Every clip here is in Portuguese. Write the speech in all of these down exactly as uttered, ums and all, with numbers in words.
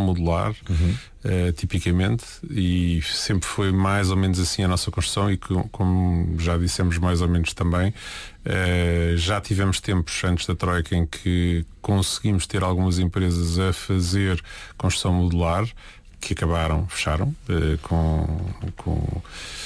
modular, uhum. uh, tipicamente, e sempre foi mais ou menos assim a nossa construção e que, como já dissemos mais ou menos também, uh, já tivemos tempos antes da Troika em que conseguimos ter algumas empresas a fazer construção modular, que acabaram, fecharam, uh, com, com,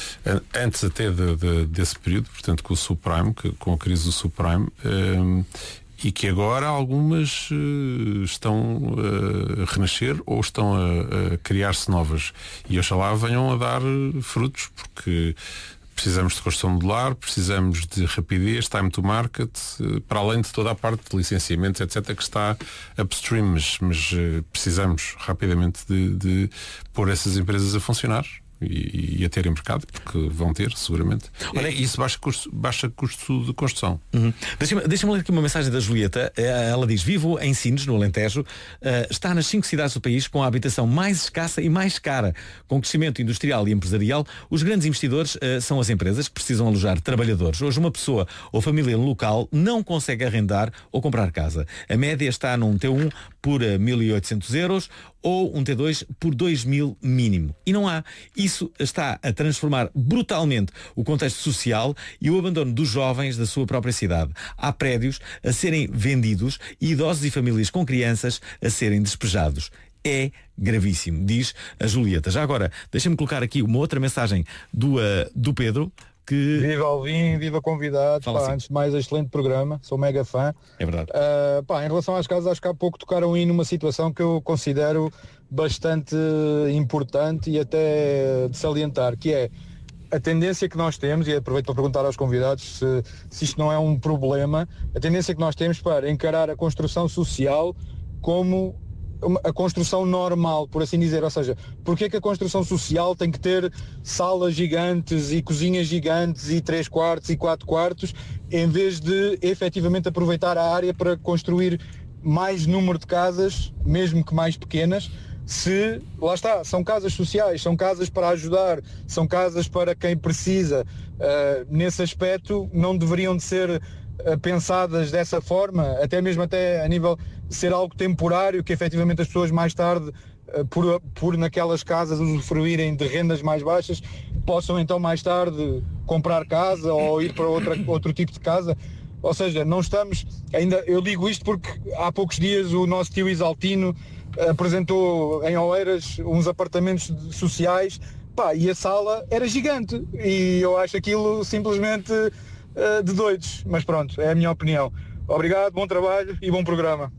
antes até de, de, desse período, portanto com o subprime, que, com a crise do subprime, uh, e que agora algumas uh, estão uh, a renascer ou estão a, a criar-se novas. E oxalá venham a dar frutos, porque precisamos de construção modular, precisamos de rapidez, time to market, uh, para além de toda a parte de licenciamentos, etcétera, que está upstream, mas, mas uh, precisamos rapidamente de, de pôr essas empresas a funcionar. E, e a terem mercado, porque vão ter, seguramente. Olha, e isso baixa custo, baixa custo de construção. Uhum. Deixa-me, deixa-me ler aqui uma mensagem da Julieta. Ela diz: vivo em Sines, no Alentejo, uh, está nas cinco cidades do país com a habitação mais escassa e mais cara. Com crescimento industrial e empresarial, os grandes investidores uh, são as empresas que precisam alojar trabalhadores. Hoje uma pessoa ou família local não consegue arrendar ou comprar casa. A média está num T um por mil e oitocentos euros ou um T dois por dois mil mínimo. E não há. Isso está a transformar brutalmente o contexto social e o abandono dos jovens da sua própria cidade. Há prédios a serem vendidos e idosos e famílias com crianças a serem despejados. É gravíssimo, diz a Julieta. Já agora, deixa-me colocar aqui uma outra mensagem do, uh, do Pedro. Que... Viva Alvin, viva convidados, pá, assim. Antes de mais, excelente programa, sou mega fã. É verdade. Uh, pá, em relação às casas, acho que há pouco tocaram aí numa situação que eu considero bastante importante e até de salientar, que é a tendência que nós temos, e aproveito para perguntar aos convidados se, se isto não é um problema, a tendência que nós temos para encarar a construção social como a construção normal, por assim dizer, ou seja, porque é que a construção social tem que ter salas gigantes e cozinhas gigantes e três quartos e quatro quartos, em vez de efetivamente aproveitar a área para construir mais número de casas, mesmo que mais pequenas, se, lá está, são casas sociais, são casas para ajudar, são casas para quem precisa. Uh, nesse aspecto não deveriam de ser uh, pensadas dessa forma, até mesmo até a nível de ser algo temporário, que efetivamente as pessoas mais tarde, uh, por, por naquelas casas usufruírem de rendas mais baixas, possam então mais tarde comprar casa ou ir para outra, outro tipo de casa. Ou seja, não estamos, ainda, eu digo isto porque há poucos dias o nosso tio Isaltino apresentou em Oeiras uns apartamentos sociais, pá, e a sala era gigante e eu acho aquilo simplesmente uh, de doidos, mas pronto, é a minha opinião. Obrigado, bom trabalho e bom programa.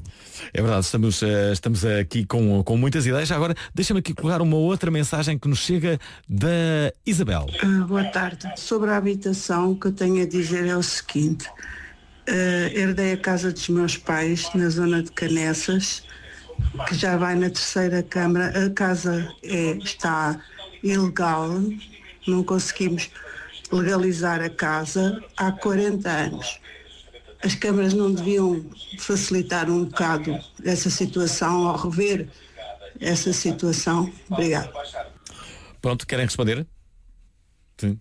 É verdade, estamos, uh, estamos aqui com, com muitas ideias. Agora deixa-me aqui colocar uma outra mensagem que nos chega da Isabel. Uh, boa tarde. Sobre a habitação, o que eu tenho a dizer é o seguinte: uh, herdei a casa dos meus pais na zona de Canessas, que já vai na terceira Câmara. A casa é, está ilegal, não conseguimos legalizar a casa há quarenta anos. As câmaras não deviam facilitar um bocado essa situação ou rever essa situação? Obrigado. Pronto, querem responder? Sim.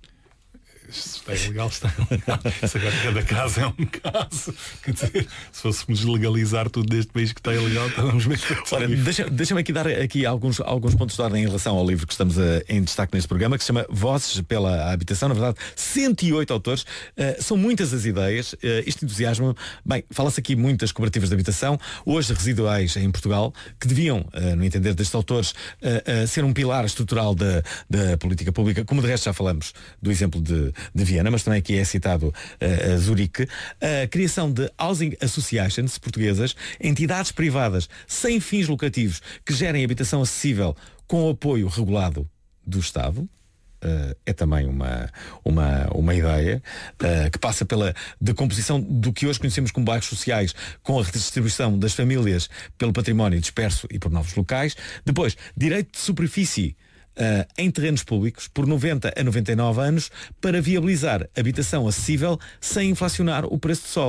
Está ilegal, está ilegal. Se agora cada caso é um caso. Quer dizer, se fôssemos legalizar tudo deste país que está ilegal, estávamos bem. Olha, deixa, deixa-me aqui dar aqui alguns, alguns pontos de ordem em relação ao livro que estamos a, em destaque neste programa, que se chama Vozes pela Habitação. Na verdade, cento e oito autores. Uh, são muitas as ideias. Uh, isto entusiasma. Bem, fala-se aqui muito das cooperativas de habitação, hoje residuais em Portugal, que deviam, uh, no entender destes autores, uh, uh, ser um pilar estrutural da, da política pública, como de resto já falamos do exemplo de de Viena, mas também aqui é citado uh, Zurique, a criação de housing associations portuguesas, entidades privadas sem fins lucrativos que gerem habitação acessível com apoio regulado do Estado. Uh, é também uma, uma, uma ideia uh, que passa pela decomposição do que hoje conhecemos como bairros sociais, com a redistribuição das famílias pelo património disperso e por novos locais. Depois, direito de superfície Uh, em terrenos públicos por noventa a noventa e nove anos para viabilizar habitação acessível sem inflacionar o preço do solo.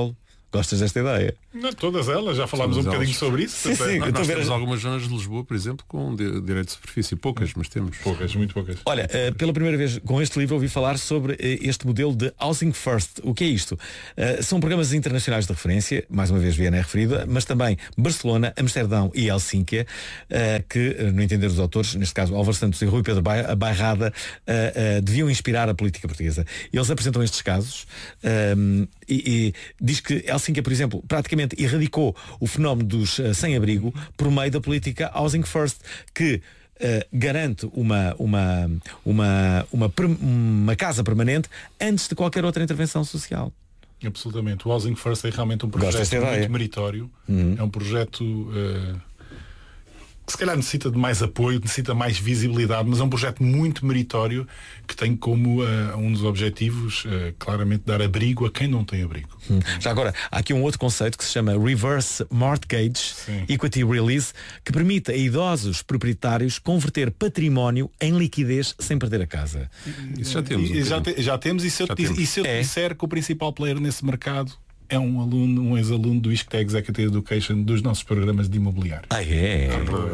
Gostas desta ideia? Não, todas elas, já falámos Todas um bocadinho elas. sobre isso. Sim, sim. Nós, Eu nós estou a ver temos as- algumas zonas de Lisboa, por exemplo, com de, direito de superfície. Poucas, mas temos. Poucas, muito poucas. Olha, uh, pela primeira vez com este livro ouvi falar sobre uh, este modelo de Housing First. O que é isto? Uh, são programas internacionais de referência, mais uma vez Viena é referida, mas também Barcelona, Amsterdão e Helsínquia, uh, que, uh, no entender dos autores, neste caso Álvaro Santos e Rui Pedro Ba- Bairrada, uh, uh, deviam inspirar a política portuguesa. Eles apresentam estes casos um, e, e diz que Helsínquia, por exemplo, praticamente erradicou o fenómeno dos uh, sem-abrigo por meio da política Housing First, que Uh, garante uma, uma, uma, uma, per- uma casa permanente antes de qualquer outra intervenção social. Absolutamente. O Housing First é realmente um Gosto desta projeto ideia. muito meritório. É um projeto uh, que se calhar necessita de mais apoio, necessita mais visibilidade, mas é um projeto muito meritório que tem como uh, um dos objetivos uh, claramente dar abrigo a quem não tem abrigo. Hum. Já agora, há aqui um outro conceito que se chama Reverse Mortgage Sim. Equity Release, que permite a idosos proprietários converter património em liquidez sem perder a casa. Isso já temos. E, um já, bocadinho. te- já temos, e se eu, Já te, temos. e se eu te É. disser que o principal player nesse mercado é um aluno, um ex-aluno do I S C T E Executive Education dos nossos programas de imobiliário. Ah, é?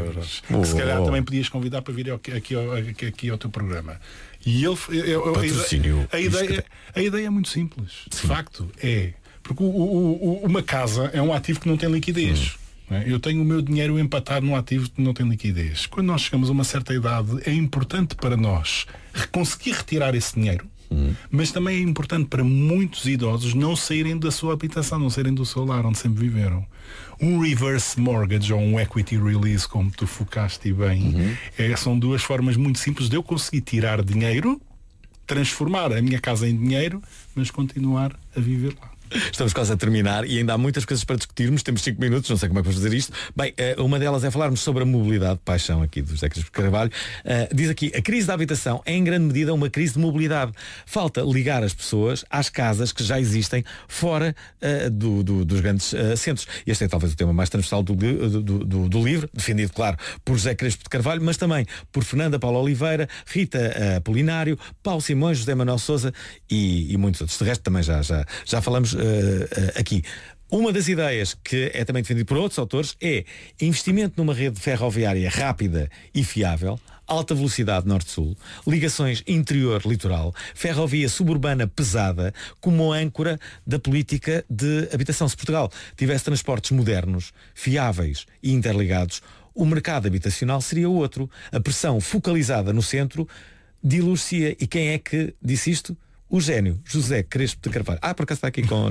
Que se calhar Oh. também podias convidar para vir aqui, aqui, ao- aqui, aqui ao teu programa. E ele, eu- eu- a, Patrocínio. ideia, a, ideia, a ideia é muito simples. De facto, é. Porque o- o- o- uma casa é um ativo que não tem liquidez. não é? Eu tenho o meu dinheiro empatado num ativo que não tem liquidez. Quando nós chegamos a uma certa idade, é importante para nós conseguir retirar esse dinheiro. Mas também é importante para muitos idosos não saírem da sua habitação, não saírem do seu lar onde sempre viveram. Um reverse mortgage ou um equity release, como tu focaste bem, é, são duas formas muito simples de eu conseguir tirar dinheiro, transformar a minha casa em dinheiro, mas continuar a viver lá. Estamos quase a terminar e ainda há muitas coisas para discutirmos. Temos cinco minutos, não sei como é que vamos fazer isto. Bem, eh, uma delas é falarmos sobre a mobilidade, paixão aqui do José Crespo Carvalho. Eh, diz aqui, a crise da habitação é em grande medida uma crise de mobilidade. Falta ligar as pessoas às casas que já existem fora eh, do, do- dos grandes eh, centros. Este é talvez o tema mais transversal do, li- do, do- do- do livro, defendido, claro, por José Crespo de Carvalho, mas também por Fernanda Paula Oliveira, Rita eh, Apolinário, Paulo Simões, José Manuel Sousa e, e muitos outros. De resto também já, já, já falamos eh, eh, aqui. Uma das ideias que é também defendida por outros autores é investimento numa rede ferroviária rápida e fiável, alta velocidade norte-sul, ligações interior-litoral, ferrovia suburbana pesada como âncora da política de habitação. Se Portugal tivesse transportes modernos, fiáveis e interligados, o mercado habitacional seria outro. A pressão focalizada no centro dilur-se-ia. E quem é que disse isto? O gênio José Crespo de Carvalho. Ah, por acaso está aqui com...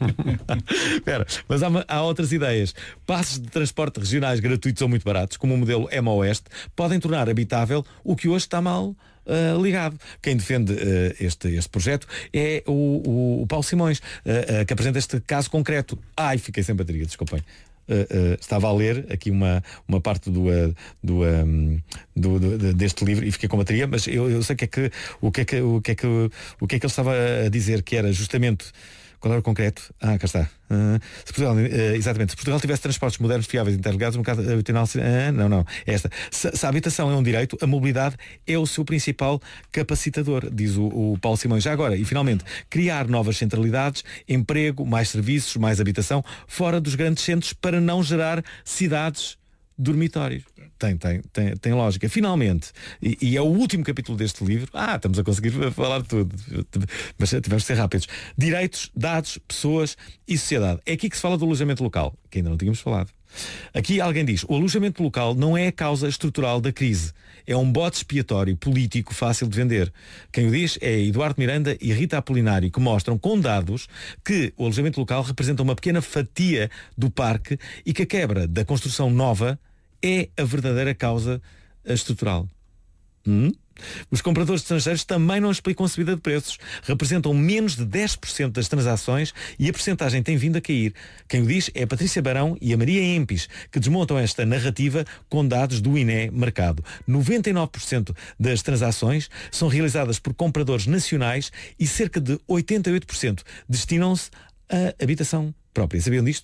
Espera, mas há, há outras ideias. Passos de transporte regionais gratuitos ou muito baratos, como o modelo M Oeste, podem tornar habitável o que hoje está mal uh, ligado. Quem defende uh, este, este projeto é o, o, o Paulo Simões, uh, uh, que apresenta este caso concreto. Ai, fiquei sem bateria, desculpem. Uh, uh, estava a ler aqui uma, uma parte do, uh, do, um, do, do- deste livro e fiquei com bateria, mas eu, eu sei que é que, o, que é que, o, que é que, o que é que ele estava a dizer, que era justamente. Qual era o concreto? Ah, cá está. Ah, se Portugal, ah, exatamente, se Portugal tivesse transportes modernos, fiáveis e interligados, o mercado habitacional... Ah, não, não. É esta. Se, se a habitação é um direito, a mobilidade é o seu principal capacitador, diz o, o Paulo Simões. Já agora, e finalmente, criar novas centralidades, emprego, mais serviços, mais habitação, fora dos grandes centros, para não gerar cidades dormitórios. Tem, tem, tem, tem lógica. Finalmente, e, e é o último capítulo deste livro. Ah, estamos a conseguir falar de tudo, mas tivemos de ser rápidos. Direitos, dados, pessoas e sociedade. É aqui que se fala do alojamento local, que ainda não tínhamos falado. Aqui alguém diz, o alojamento local não é a causa estrutural da crise. É um bote expiatório político fácil de vender. Quem o diz é Eduardo Miranda e Rita Apolinário, que mostram com dados que o alojamento local representa uma pequena fatia do parque e que a quebra da construção nova é a verdadeira causa estrutural. Hum? Os compradores estrangeiros também não explicam a subida de preços. Representam menos de dez por cento das transações e a percentagem tem vindo a cair. Quem o diz é a Patrícia Barão e a Maria Empis, que desmontam esta narrativa com dados do I N E Mercado. noventa e nove por cento das transações são realizadas por compradores nacionais e cerca de oitenta e oito por cento destinam-se à habitação própria. Sabiam disto?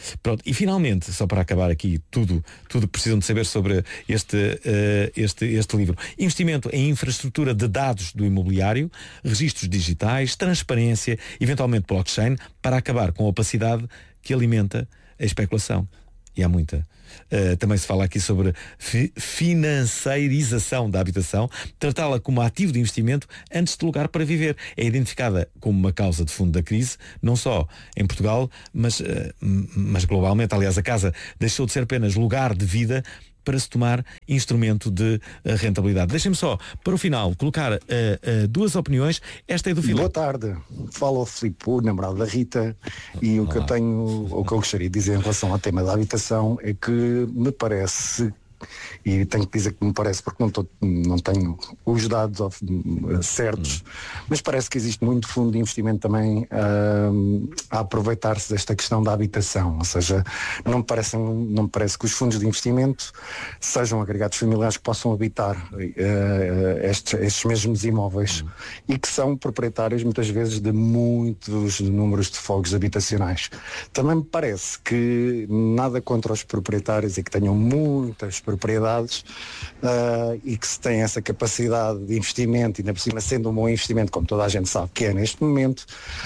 Pronto, e finalmente, só para acabar aqui tudo, tudo que precisam de saber sobre este, uh, este, este livro. Investimento em infraestrutura de dados do imobiliário, registros digitais, transparência, eventualmente blockchain, para acabar com a opacidade que alimenta a especulação. E há muita. Uh, também se fala aqui sobre fi- financeirização da habitação, tratá-la como ativo de investimento antes de lugar para viver. É identificada como uma causa de fundo da crise, não só em Portugal, mas, uh, mas globalmente. Aliás, a casa deixou de ser apenas lugar de vida para se tomar instrumento de uh, rentabilidade. Deixem-me só, para o final, colocar uh, uh, duas opiniões. Esta é do Filipe. Boa tarde. Fala o Filipe, o namorado da Rita, e o que eu tenho, o que eu gostaria de dizer em relação ao tema da habitação é que me parece, e tenho que dizer que me parece porque não, tô, não tenho os dados of, certos, mas parece que existe muito fundo de investimento também uh, a aproveitar-se desta questão da habitação, ou seja, não me, parece, não me parece que os fundos de investimento sejam agregados familiares que possam habitar uh, estes, estes mesmos imóveis e que são proprietários muitas vezes de muitos números de fogos habitacionais. Também me parece que nada contra os proprietários e que tenham muitas propriedades uh, e que se tem essa capacidade de investimento, e ainda por cima sendo um bom investimento, como toda a gente sabe que é neste momento,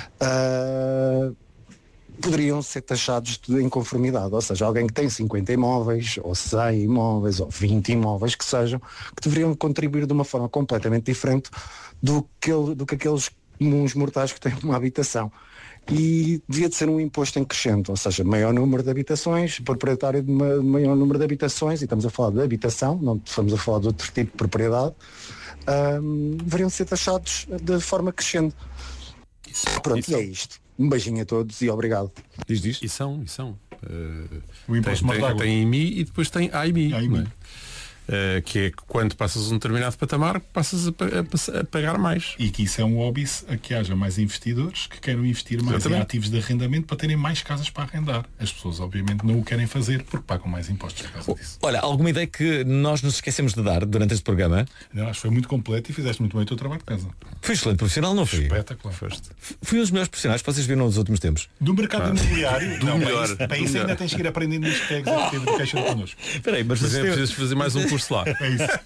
uh, poderiam ser taxados de inconformidade, ou seja, alguém que tem cinquenta imóveis, ou cem imóveis, ou vinte imóveis que sejam, que deveriam contribuir de uma forma completamente diferente do que, do que aqueles comuns mortais que têm uma habitação. E devia de ser um imposto em crescente, ou seja, maior número de habitações, proprietário de uma, maior número de habitações, e estamos a falar de habitação, não estamos a falar de outro tipo de propriedade, um, deveriam ser taxados de forma crescente. Isso, Pronto, isso. E é isto. Um beijinho a todos e obrigado. Diz, diz. E são, e são. Uh, o imposto tem, tem, tem I M I e depois tem A I M I. A I M I. Uh, que é que quando passas um determinado patamar passas a, a, a pagar mais. E que isso é um óbice a que haja mais investidores que queiram investir mais Exatamente. Em ativos de arrendamento para terem mais casas para arrendar. As pessoas obviamente não o querem fazer porque pagam mais impostos por causa disso. Olha, alguma ideia que nós nos esquecemos de dar durante este programa? Não, acho que foi muito completo e fizeste muito bem o teu trabalho de casa. Foi excelente profissional, não foi? Espetacular. Foste. Fui um dos melhores profissionais que vocês viram nos últimos tempos. Do mercado ah. imobiliário? Do não, melhor. Para isso, para isso ainda tens que ir aprendendo nos tags a ter de queixa de connosco. Espera aí, mas, mas você... é preciso fazer mais um curso lá. É isso.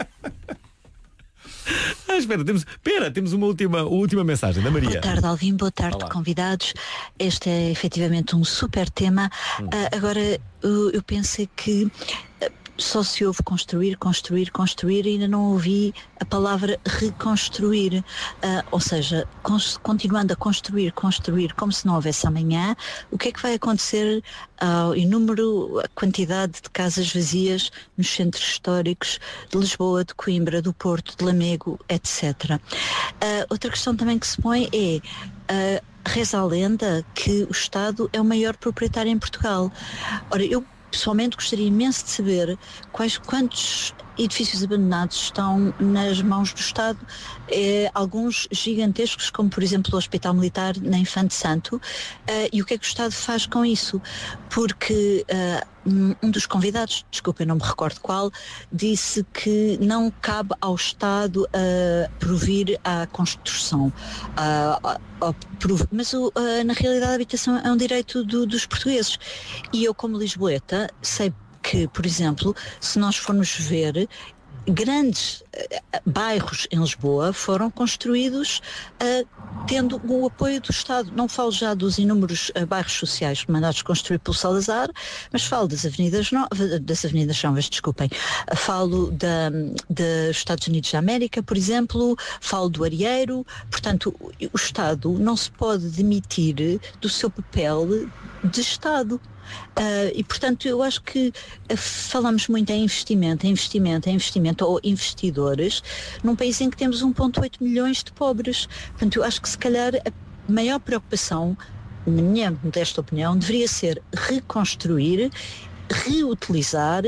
Ah, espera, temos, espera, temos uma última, uma última mensagem da Maria. Boa tarde, Alvin, boa tarde, Olá. Convidados. Este é efetivamente um super tema. Hum. Uh, agora, eu, eu pensei que uh, só se ouve construir, construir, construir, e ainda não ouvi a palavra reconstruir. Uh, ou seja, cons- continuando a construir, construir, como se não houvesse amanhã, o que é que vai acontecer ao inúmero, a quantidade de casas vazias nos centros históricos de Lisboa, de Coimbra, do Porto, de Lamego, etcétera. Uh, outra questão também que se põe é, uh, reza a lenda que o Estado é o maior proprietário em Portugal. Ora, eu pessoalmente gostaria imenso de saber quais, quantos edifícios abandonados estão nas mãos do Estado, eh, alguns gigantescos, como por exemplo o Hospital Militar na Infante Santo, eh, e o que é que o Estado faz com isso? Porque eh, um dos convidados, desculpa, eu não me recordo qual, disse que não cabe ao Estado uh, provir a construção. Uh, uh, uh, prov- mas uh, na realidade a habitação é um direito do, dos portugueses. E eu, como lisboeta, sei que, por exemplo, se nós formos ver, grandes uh, bairros em Lisboa foram construídos uh, tendo o apoio do Estado. Não falo já dos inúmeros uh, bairros sociais mandados construir pelo Salazar, mas falo das avenidas, no... das avenidas novas, desculpem. Uh, falo da, dos Estados Unidos da América, por exemplo, falo do Arieiro. Portanto, o, o Estado não se pode demitir do seu papel de Estado. Uh, e portanto eu acho que uh, falamos muito em investimento, em investimento, em investimento ou investidores num país em que temos um vírgula oito milhões de pobres. Portanto eu acho que se calhar a maior preocupação, na minha modesta opinião, deveria ser reconstruir, reutilizar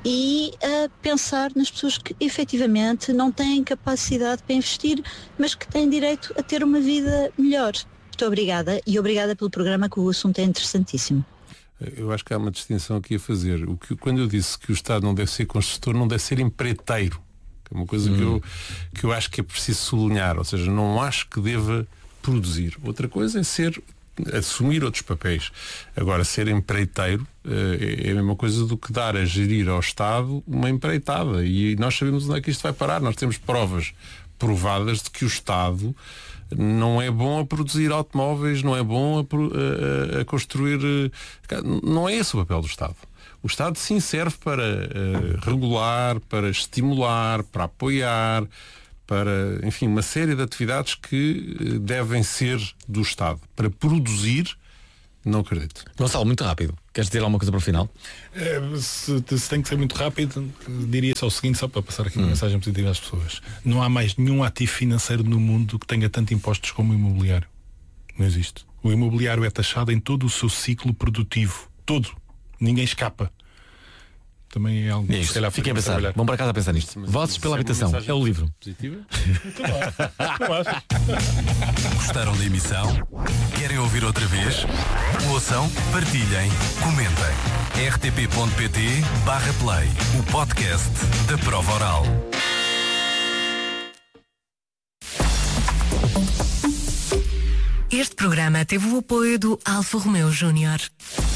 e uh, pensar nas pessoas que efetivamente não têm capacidade para investir, mas que têm direito a ter uma vida melhor. Muito obrigada e obrigada pelo programa, que o assunto é interessantíssimo. Eu acho que há uma distinção aqui a fazer. O que, quando eu disse que o Estado não deve ser construtor, não deve ser empreiteiro. Que é uma coisa hum. que, eu, que eu acho que é preciso sublinhar. Ou seja, não acho que deva produzir. Outra coisa é ser assumir outros papéis. Agora, ser empreiteiro é a mesma coisa do que dar a gerir ao Estado uma empreitada. E nós sabemos onde é que isto vai parar. Nós temos provas provadas de que o Estado não é bom a produzir automóveis, não é bom a, a, a construir. Não é esse o papel do Estado. O Estado sim serve para uh, regular, para estimular, para apoiar, para, enfim, uma série de atividades que uh, devem ser do Estado. Para produzir, não acredito. Gonçalo, muito rápido. Queres dizer alguma coisa para o final? É, se, se tem que ser muito rápido, diria só o seguinte, só para passar aqui uma hum. mensagem positiva às pessoas. Não há mais nenhum ativo financeiro no mundo que tenha tanto impostos como o imobiliário. Não existe. O imobiliário é taxado em todo o seu ciclo produtivo. Todo. Ninguém escapa. Também é algo que se calhar fiquem a pensar. Vamos para casa a pensar nisto. Vozes pela habitação. É o livro. Positiva? Não achas? Gostaram da emissão? Querem ouvir outra vez? Ouçam, partilhem, comentem. r t p ponto p t barra play, o podcast da prova oral. Este programa teve o apoio do Alfa Romeo Júnior.